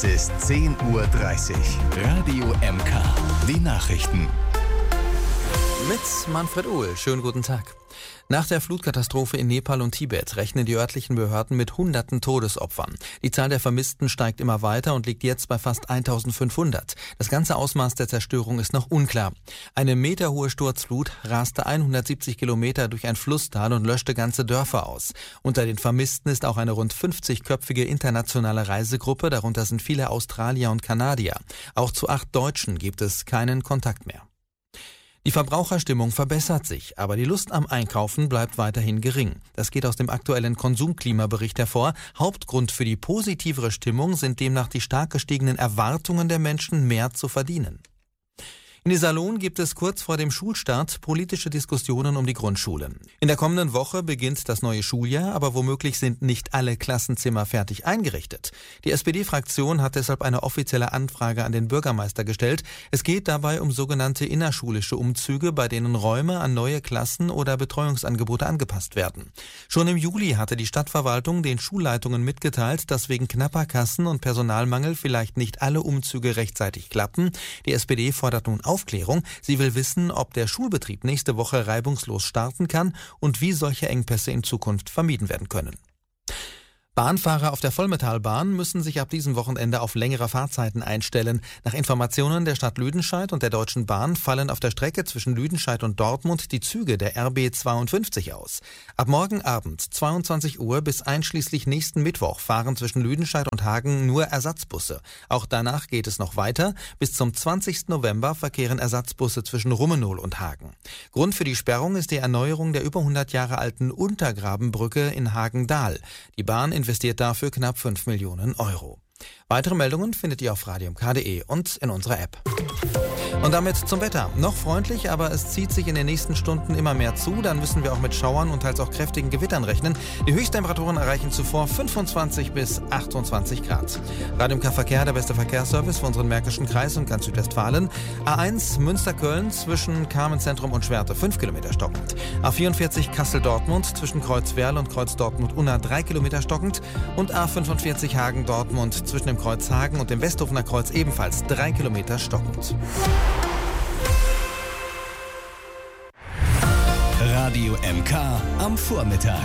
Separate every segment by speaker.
Speaker 1: Es ist 10:30 Uhr. Radio MK. Die Nachrichten.
Speaker 2: Mit Manfred Uhl. Schönen guten Tag. Nach der Flutkatastrophe in Nepal und Tibet rechnen die örtlichen Behörden mit hunderten Todesopfern. Die Zahl der Vermissten steigt immer weiter und liegt jetzt bei fast 1500. Das ganze Ausmaß der Zerstörung ist noch unklar. Eine meterhohe Sturzflut raste 170 Kilometer durch ein Flusstal und löschte ganze Dörfer aus. Unter den Vermissten ist auch eine rund 50-köpfige internationale Reisegruppe, darunter sind viele Australier und Kanadier. Auch zu 8 Deutschen gibt es keinen Kontakt mehr. Die Verbraucherstimmung verbessert sich, aber die Lust am Einkaufen bleibt weiterhin gering. Das geht aus dem aktuellen Konsumklimabericht hervor. Hauptgrund für die positivere Stimmung sind demnach die stark gestiegenen Erwartungen der Menschen, mehr zu verdienen. In Iserlohn gibt es kurz vor dem Schulstart politische Diskussionen um die Grundschulen. In der kommenden Woche beginnt das neue Schuljahr, aber womöglich sind nicht alle Klassenzimmer fertig eingerichtet. Die SPD-Fraktion hat deshalb eine offizielle Anfrage an den Bürgermeister gestellt. Es geht dabei um sogenannte innerschulische Umzüge, bei denen Räume an neue Klassen oder Betreuungsangebote angepasst werden. Schon im Juli hatte die Stadtverwaltung den Schulleitungen mitgeteilt, dass wegen knapper Kassen und Personalmangel vielleicht nicht alle Umzüge rechtzeitig klappen. Die SPD fordert nun Aufklärung. Sie will wissen, ob der Schulbetrieb nächste Woche reibungslos starten kann und wie solche Engpässe in Zukunft vermieden werden können. Bahnfahrer auf der Vollmetallbahn müssen sich ab diesem Wochenende auf längere Fahrzeiten einstellen. Nach Informationen der Stadt Lüdenscheid und der Deutschen Bahn fallen auf der Strecke zwischen Lüdenscheid und Dortmund die Züge der RB 52 aus. Ab morgen Abend 22 Uhr bis einschließlich nächsten Mittwoch fahren zwischen Lüdenscheid und Hagen nur Ersatzbusse. Auch danach geht es noch weiter. Bis zum 20. November verkehren Ersatzbusse zwischen Rummenohl und Hagen. Grund für die Sperrung ist die Erneuerung der über 100 Jahre alten Untergrabenbrücke in Hagen-Dahl. Die Bahn investiert dafür knapp 5 Millionen Euro. Weitere Meldungen findet ihr auf radiomk.de und in unserer App. Und damit zum Wetter. Noch freundlich, aber es zieht sich in den nächsten Stunden immer mehr zu. Dann müssen wir auch mit Schauern und teils auch kräftigen Gewittern rechnen. Die Höchsttemperaturen erreichen zuvor 25 bis 28 Grad. Radio MK Verkehr, der beste Verkehrsservice für unseren Märkischen Kreis und ganz Südwestfalen. A1 Münster-Köln zwischen Carmenzentrum und Schwerte 5 Kilometer stockend. A44 Kassel-Dortmund zwischen Kreuz-Werl und Kreuz-Dortmund-Unna 3 Kilometer stockend. Und A45 Hagen-Dortmund zwischen dem Kreuz Hagen und dem Westhofener Kreuz ebenfalls 3 Kilometer stockend.
Speaker 1: Radio MK am Vormittag.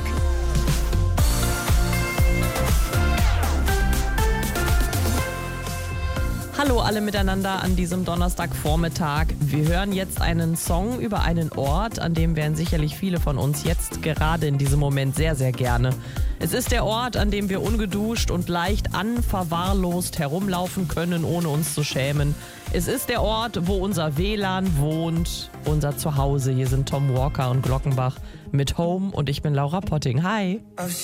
Speaker 3: Hallo alle miteinander an diesem Donnerstagvormittag. Wir hören jetzt einen Song über einen Ort, an dem wären sicherlich viele von uns jetzt gerade in diesem Moment sehr, sehr gerne. Es ist der Ort, an dem wir ungeduscht und leicht unverwahrlost herumlaufen können, ohne uns zu schämen. Es ist der Ort, wo unser WLAN wohnt, unser Zuhause. Hier sind Tom Walker und Glockenbach mit Home und ich bin Laura Potting. Hi!